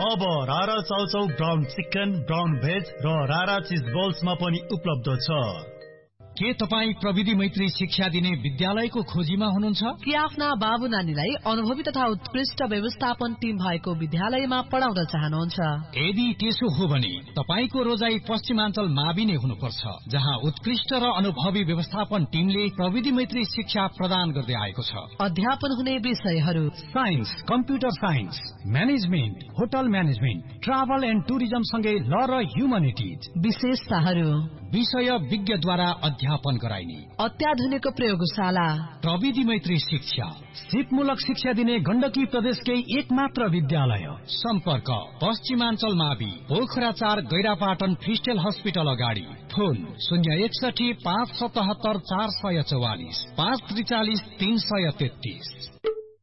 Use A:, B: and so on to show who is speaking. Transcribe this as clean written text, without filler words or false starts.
A: अब रारा chow chow brown chicken, brown veg र रारा चीज बल्समा पनि उपलब्ध छ।
B: के तपाईँ प्रविधि मैत्री शिक्षा दिने विद्यालयको खोजीमा हुनुहुन्छ?
C: कि आफ्ना बाबु नानीलाई अनुभवी तथा उत्कृष्ट व्यवस्थापन टिम भएको विद्यालयमा पढाउन चाहनुहुन्छ?
B: यदि त्यसो हो भने तपाईको रोजाई पश्चिमाञ्चल मावि नै हुनुपर्छ, जहाँ उत्कृष्ट र अनुभवी व्यवस्थापन टिमले प्रविधि मैत्री शिक्षा प्रदान गर्दै आएको छ।
C: अध्यापन हुने विषयहरू
B: science, computer science, management, hotel management, travel and tourism सँगै ल र ह्युमनिटिज।
C: विशेषताहरू
B: विषय विज्ञद्वारा अध्यापन गराइने
C: अत्याधुनिक प्रयोगशाला,
B: प्रविधि मैत्री शिक्षा, सिपमूलक शिक्षा दिने गण्डकी प्रदेशकै एकमात्र विद्यालय। सम्पर्क पश्चिमाञ्चल मावि, पोखरा 4, गैरापाटन फ्रिस्टेल हस्पिटल अगाडि। फोन 061 577 444 543 333।